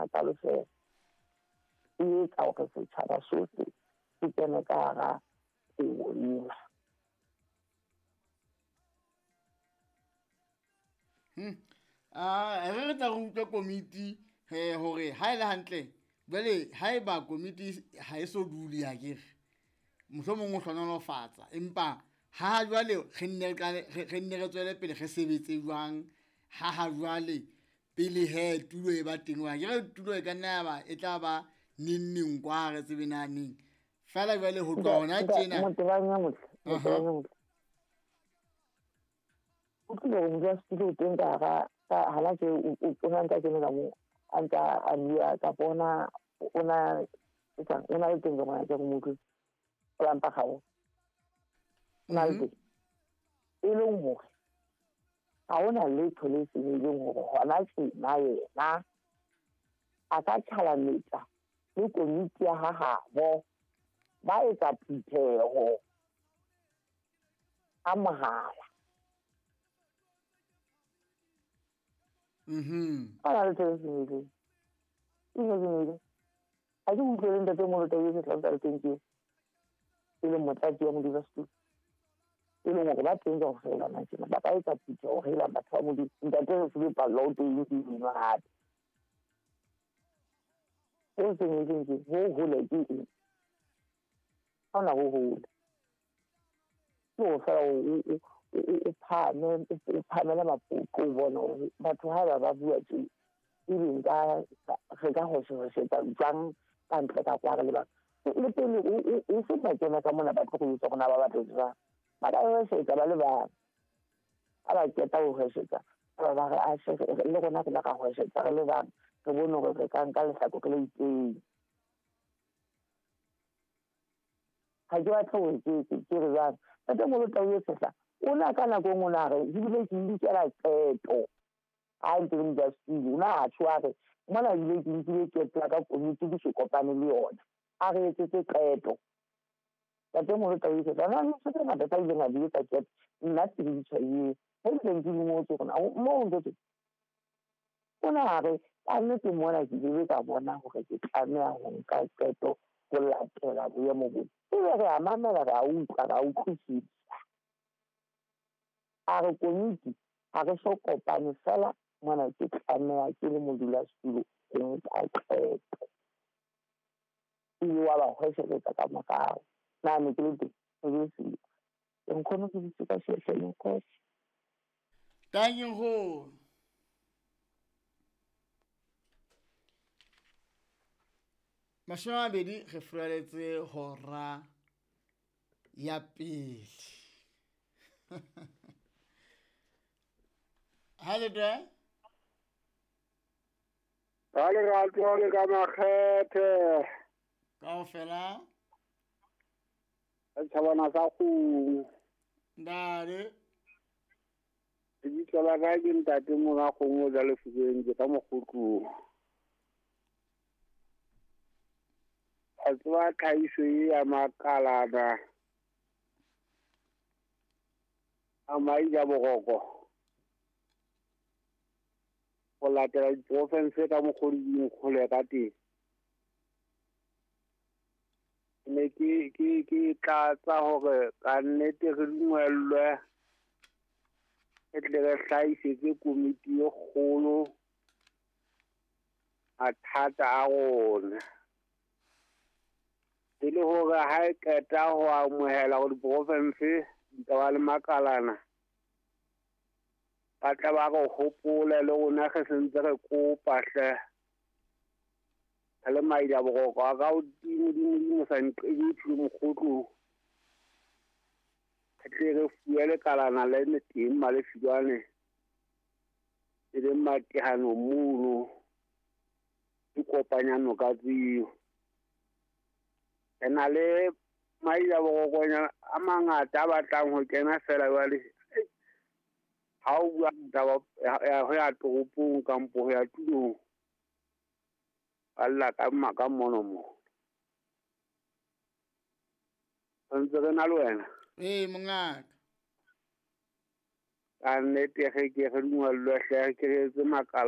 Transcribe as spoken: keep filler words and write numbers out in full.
tlhalose e etsa hore setjhaba sohle se kene ka hara kgwebo ena. Hmm. Ah, re re tla re utlwe komiti he hore ha ile hantle jwale ha eba komiti ha e so dule ya ke mohlomong o hlonolofatsa empa ha jwale re nne re nne re tswele pele re sebetse jwang ha ha jwale pele he tulo e ba teng wa ke re tulo e ka nna ba e tla ba neng kwa re tsebe naneng fela jwale ho tloha hona tjena motho ba nya motho motho ba nya motho o tlile go bua studio teng ka ga hala ke o tsona nka ke nna mo anta a bua ka bona ona etsang ona le teng gona ke motho la mpa gago na le e le mo a ona le thole se le mo gona tsena yena a ka tšhala metsa le komiti ya hahabo ba etsa phethego a mahala. Mhm. Ana le thole se le ine ine a di utlwe le ntate mo le teng se tla teng ke ile motlatsi wa modulasetulo ile mo ba teng go fela na tsena ba ka etsa phethego hela batho ba mo ntate se le pa lo teng ke dino hati o se ne ke ho ho le ke ana ho ho o fela o phane o phamela maputo o bona batho ha ba ba bua tse e le ka re ka ho se se tsa jang ka ntle ka kwa le ba le pele o se ba tsena ka mona ba tlo go tsona ba batho ba ba ka se tsa ba le ba ala ke ta ho se tsa ba ba a se le gona ke la ka ho se tsa le ba re bone go re ka nka le sa go le itseng ha ke batla ho ke ke re ba tate mo le tau etsa ona kana go ngona re di bile ke di tsela tseto a ntse di stili na a tshware mona di le di ke tla ka komiti di se kopane le yona a re etse tseto tate mo le tau etsa na no se na data ile na di etsa ke nna se di tshwaye he le di mo tsona mo ndo ona re a nne ke mona ke di ka bona hore ke tlamea ho nka tseto go latela boemo bo e re a mamela ra utlwa ra utlwisisa a re komiti a re so kopane fela mona ke tlamea ke le modulasetulo ke nka tseto ile wa ba hwesetsa ka mokao na ne ke le teng e se e nkgono ke ditse ka seseng ko thank you ho mashome a mabedi re furaletse hora ya pele hale da hale ga tsole ka makgethe kaofela a tshabana sa go ndale di tlola ga ke ntate mo ga go mo ja le fukeng ke ka mogotlo a tswa tlhaiso ya makalana a mai ja bogoko go latela diprofense ka mogodi go le ka teng ne ke ke ke tlatsa hore ka nnete re dingwellwe e tle re hlaisetse komiti e kgolo a thata a rona e le hore ha e keta ho amohela go diprofense di ka ba le makalana ba tla ba go hopola le gona ge sentse re kopa hle le maida bogoko a ka o dimo dimo dimo sa nqeditse mogotlo tle re fuele kalana le ne teng malefilwane e le matehano mono di kopanyano ka tseo ena le maida bogokonya a mangata a batlang ho kena fela jwale ha o bua taba ya ho ya toropong kampo ho ya tulong alla ka maka mono mo ntse re na le wena eh mongaka a nnete ge ke re dingwalwa hle ke re tse makala